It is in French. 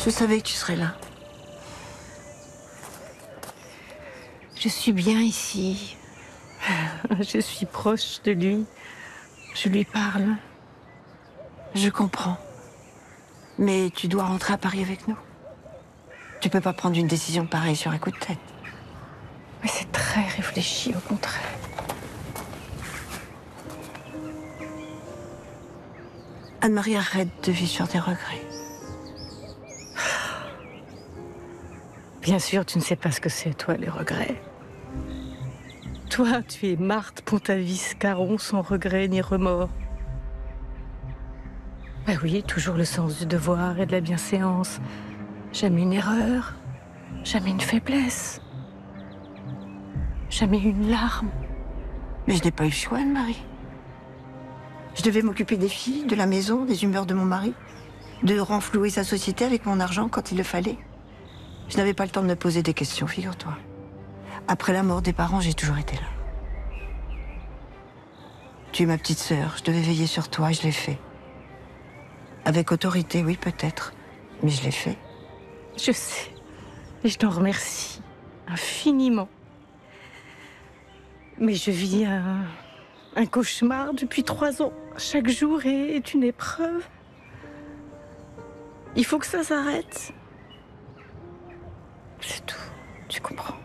Je savais que tu serais là. Je suis bien ici. Je suis proche de lui. Je lui parle. Je comprends. Mais tu dois rentrer à Paris avec nous. Tu peux pas prendre une décision pareille sur un coup de tête. Mais c'est très réfléchi, au contraire. Anne-Marie, arrête de vivre sur tes regrets. Bien sûr, tu ne sais pas ce que c'est, toi, les regrets. Toi, tu es Marthe Pontavis-Caron, sans regret ni remords. Ben oui, toujours le sens du devoir et de la bienséance. Jamais une erreur, jamais une faiblesse, jamais une larme. Mais je n'ai pas eu le choix, Anne-Marie. Je devais m'occuper des filles, de la maison, des humeurs de mon mari, de renflouer sa société avec mon argent quand il le fallait. Je n'avais pas le temps de me poser des questions, figure-toi. Après la mort des parents, j'ai toujours été là. Tu es ma petite sœur, je devais veiller sur toi et je l'ai fait. Avec autorité, oui, peut-être, mais je l'ai fait. Je sais, et je t'en remercie infiniment. Mais je vis un cauchemar depuis 3 ans. Chaque jour est une épreuve. Il faut que ça s'arrête. C'est tout, tu comprends.